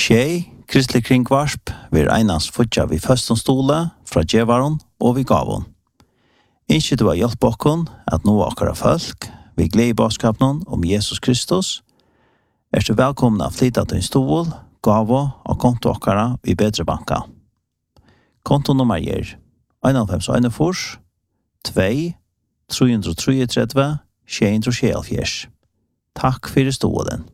Tjej, kristelig kringvarsp, vi einans futja vi føstonstole fra djevaron og vi gavon. Innskje du har hjelp okkon at nå akkara folk, vi gleder i baskapnen om Jesus Kristus, du velkomna flytta til en stol, gavo og konto akkara i bedre banka. Kontonummer er 51 2 333 674. Takk for stolen.